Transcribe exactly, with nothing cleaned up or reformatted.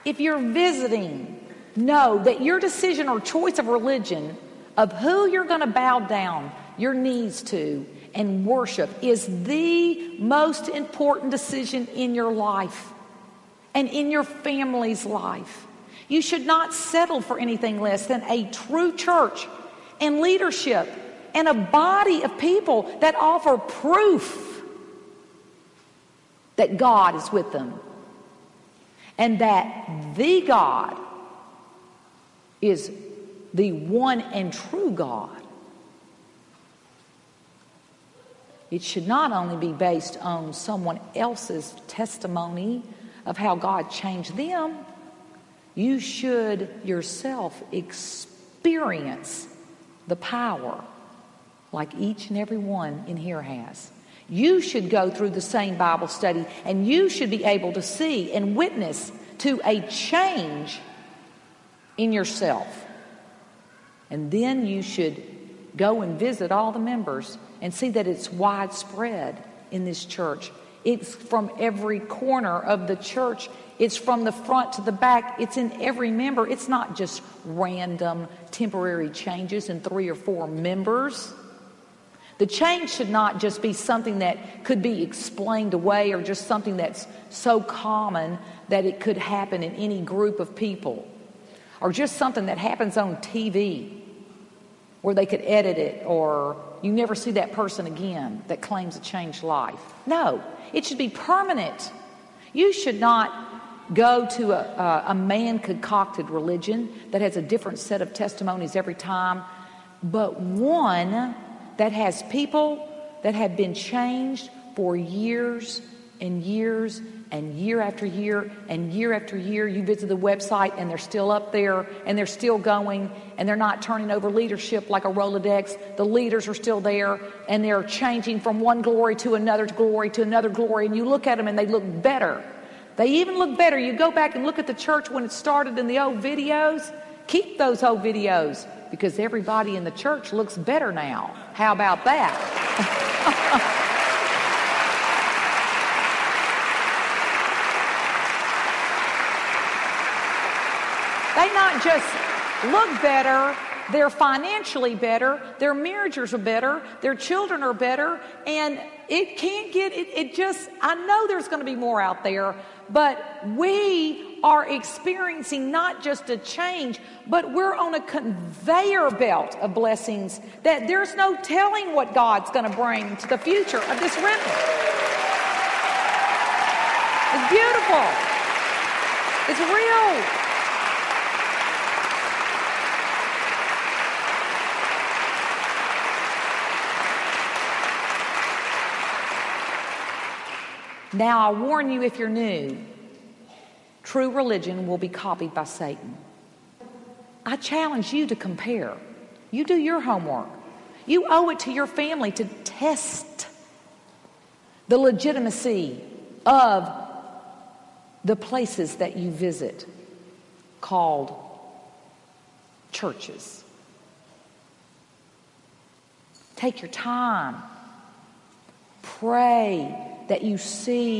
if you're visiting, know that your decision or choice of religion, of who you're going to bow down your knees to and worship, is the most important decision in your life and in your family's life. You should not settle for anything less than a true church and leadership and a body of people that offer proof that God is with them and that the God is the one and true God. It should not only be based on someone else's testimony of how God changed them. You should yourself experience the power like each and every one in here has. You should go through the same Bible study, and you should be able to see and witness to a change in yourself. And then you should go and visit all the members and see that it's widespread in this church. It's from every corner of the church. It's from the front to the back. It's in every member. It's not just random temporary changes in three or four members. The change should not just be something that could be explained away or just something that's so common that it could happen in any group of people, or just something that happens on T V where they could edit it, or you never see that person again that claims a changed life. No, it should be permanent. You should not go to a, a, a man-concocted religion that has a different set of testimonies every time, but one that has people that have been changed for years and years and year after year and year after year. You visit the website and they're still up there and they're still going, and they're not turning over leadership like a Rolodex. The leaders are still there and they're changing from one glory to another glory to another glory, and you look at them and they look better. They even look better. You go back and look at the church when it started in the old videos. Keep those old videos, because everybody in the church looks better now. How about that? They not just look better, they're financially better, their marriages are better, their children are better, and it can't get, it, it just, I know there's going to be more out there, but we are experiencing not just a change, but we're on a conveyor belt of blessings that there's no telling what God's going to bring to the future of this remnant. It's beautiful. It's real. Now, I warn you, if you're new, true religion will be copied by Satan. I challenge you to compare. You do your homework. You owe it to your family to test the legitimacy of the places that you visit called churches. Take your time. Pray that you see